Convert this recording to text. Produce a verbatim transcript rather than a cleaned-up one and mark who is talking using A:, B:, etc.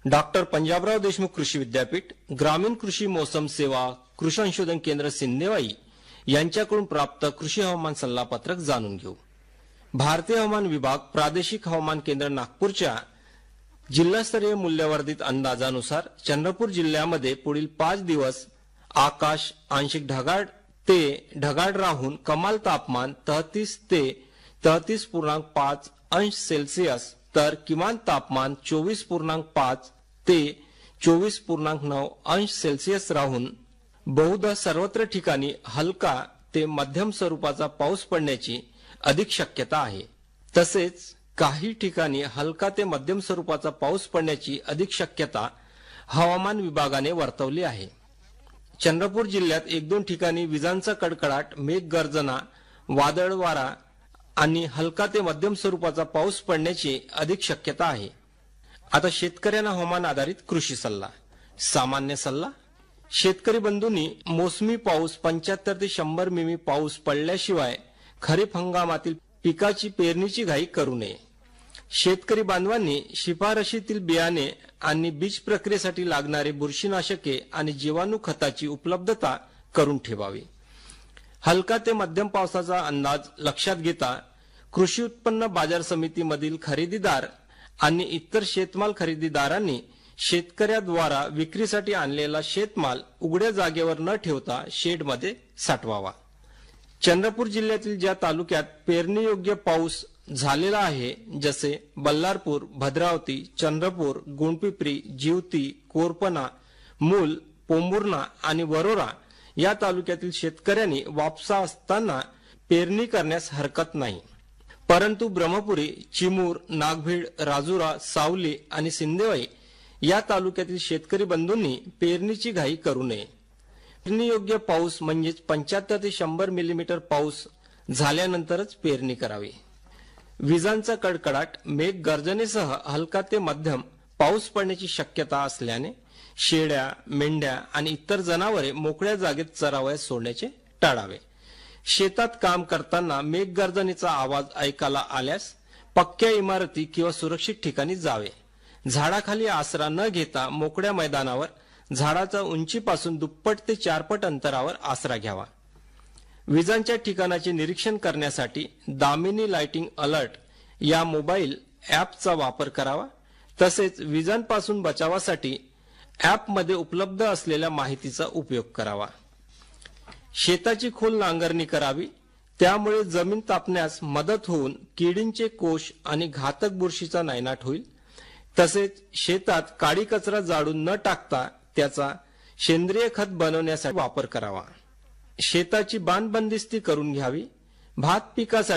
A: Doctor Panjabrao Deshmukh कृषी विद्यापीठ, ग्रामीण कृषी मौसम सेवा, कृषी संशोधन केंद्र सिंदेवाई यांच्याकडून प्राप्त कृषी हवामान सल्लापत्रक जाणून घेऊ। भारतीय हवामान विभाग प्रादेशिक हवामान केंद्र नागपूरच्या जिल्हास्तरीय मूल्यवर्धित अंदाजानुसार चंद्रपूर जिल्ह्यामध्ये पुढील पाच दिवस आकाश आंशिक ढगाळ ते ढगाळ राहून कमाल तापमान तेहतीस ते तेहतीस पूर्णांक पाच अंश सेल्सिअस तर किमान तापमान चोवीस पूर्णांक पाच ते चोवीस पूर्णांक नऊ अंश सेल्सिअस राहून बहुधा सर्वत्र ठिकाणी हलका ते मध्यम स्वरूपाचा पाऊस पडण्याची अधिक शक्यता आहे। तसेच काही ठिकाणी हलका ते मध्यम स्वरूपाचा पाऊस पडण्याची अधिक शक्यता हवामान विभागाने वर्तवली आहे। चंद्रपूर जिल्ह्यात एक दोन ठिकाणी विजांचा कडकडाट, मेघगर्जना, वादळ वारा आणि हलका ते मध्यम स्वरूपाचा पाऊस पडण्याची अधिक शक्यता आहे। आता शेतकऱ्यांना हवामान आधारित कृषी सल्ला। सामान्य सल्ला, शेतकरी बंधूंनी मोसमी पाऊस पंच्याहत्तर ते शंभर मिमी पाऊस पडल्याशिवाय खरीप हंगामातील पिकाची पेरणीची घाई करू नये। शेतकरी बांधवांनी शिफारशीतील बियाणे आणि बीज प्रक्रियेसाठी लागणारे बुरशीनाशके आणि जीवाणू खताची उपलब्धता करून ठेवावी। हलका ते मध्यम पावसाचा अंदाज लक्षात घेता कृषी उत्पन्न बाजार समितीमधील खरेदीदार आणि इतर शेतमाल खरेदीदारांनी शेतकऱ्याद्वारा विक्रीसाठी आणलेला शेतमाल उघड्या जागेवर न ठेवता शेडमध्ये साठवावा। चंद्रपूर जिल्ह्यातील ज्या तालुक्यात पेरणीयोग्य पाऊस झालेला आहे, जसे बल्लारपूर, भद्रावती, चंद्रपूर, गुणपिंपरी, जिवती, कोरपना, मूल, पोंभुर्णा आणि वरोरा या तालुक्यातील शेतकऱ्यांनी वापसा असताना पेरणी करण्यास हरकत नाही। परंतु ब्रह्मपुरी, चिमूर, नागभीड, राजुरा, सावली आणि सिंदेवाई या तालुक्यातील शेतकरी बंधूंनी पेरणीची घाई करू नये। पेरणीयोग्य पाऊस म्हणजेच पंच्याहत्तर ते शंभर मिलीमीटर पाऊस झाल्यानंतरच पेरणी करावी। विजांचा कडकडाट, मेघ गर्जनेसह हलका ते मध्यम पाऊस पडण्याची शक्यता असल्याने शेळ्या, मेंढ्या आणि इतर जनावरे मोकळ्या जागेत चरावयास सोडण्याचे टाळावे। शेतात काम करताना मेघगर्जनेचा आवाज ऐकायला आल्यास पक्क्या इमारती किंवा सुरक्षित ठिकाणी जावे। झाडाखाली आसरा न घेता मोकळ्या मैदानावर झाडाच्या उंचीपासून दुप्पट ते चारपट अंतरावर आसरा घ्यावा। विजांच्या ठिकाणाचे निरीक्षण करण्यासाठी दामिनी लाइटिंग अलर्ट या मोबाईल ॲपचा वापर करावा। तसेच विजांपासून बचावासाठी ॲपमध्ये उपलब्ध असलेल्या माहितीचा उपयोग करावा। शेताची खोल नांगरणी करावी, त्यामुळे जमीन तापण्यास मदत होऊन किडींचे कोश आणि घातक बुरशीचा नायनाट होईल। तसेच शेतात काडी कचरा जाळून न टाकता त्याचा सेंद्रिय खत बनवण्यासाठी वापर करावा। शेताची बांधबंदिस्ती करून घ्यावी। भात पिकासाठी